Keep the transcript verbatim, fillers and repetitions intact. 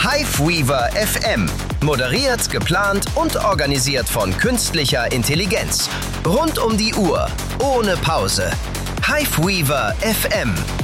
Hiveweaver F M. Moderiert, geplant und organisiert von künstlicher Intelligenz. Rund um die Uhr, ohne Pause. Hiveweaver F M.